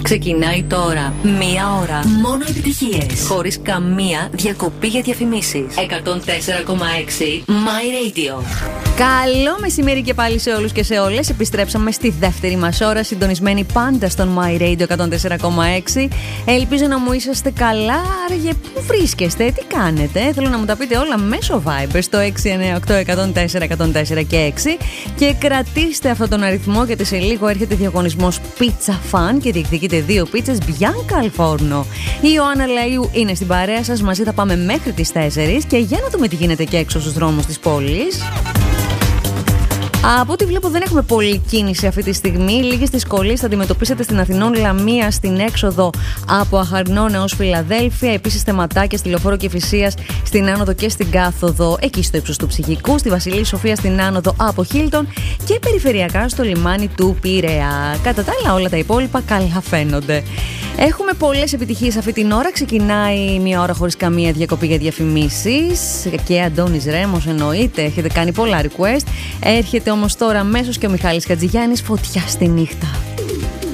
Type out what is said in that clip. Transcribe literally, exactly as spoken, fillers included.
Ξεκινάει τώρα μία ώρα μόνο επιτυχίες, χωρίς καμία διακοπή για διαφημίσεις. εκατόν τέσσερα κόμμα έξι My Radio. Καλό μεσημέρι και πάλι σε όλους και σε όλες. Επιστρέψαμε στη δεύτερη μας ώρα, συντονισμένοι πάντα στον My Radio εκατόν τέσσερα κόμμα έξι. Ελπίζω να μου είσαστε καλά. Άραγε, πού βρίσκεστε, τι κάνετε? Θέλω να μου τα πείτε όλα μέσω Viber στο έξι εννιά οκτώ εκατόν τέσσερα εκατόν τέσσερα και έξι. Και κρατήστε αυτόν τον αριθμό, γιατί σε λίγο έρχεται διαγωνισμός Pizza Fan και διεκδικείτε δύο πίτσες Bianca al Forno. Η Ιωάννα Λαΐου είναι στην παρέα σας. Μαζί θα πάμε μέχρι τις τέσσερις και για να δούμε τι γίνεται και έξω στους δρόμους της πόλης. Από ό,τι βλέπω δεν έχουμε πολλή κίνηση αυτή τη στιγμή. Λίγες δυσκολίες θα αντιμετωπίσετε στην Αθηνών Λαμία στην έξοδο από Αχαρνώνα ως Φιλαδέλφια. Επίσης θεματάκια στη Λεωφόρο Κηφισίας στην άνοδο και στην κάθοδο εκεί στο ύψος του Ψυχικού. Στη Βασιλή Σοφία στην άνοδο από Χίλτον και περιφερειακά στο λιμάνι του Πειραιά. Κατά τα άλλα όλα τα υπόλοιπα καλά φαίνονται. Έχουμε πολλές επιτυχίες αυτή την ώρα. Ξεκινάει μια ώρα χωρίς καμία διακοπή για διαφημίσεις. Και Αντώνης Ρέμος εννοείται. Έχετε κάνει πολλά request. Έρχεται όμως τώρα αμέσως και ο Μιχάλης Χατζηγιάννης, Φωτιά στη νύχτα.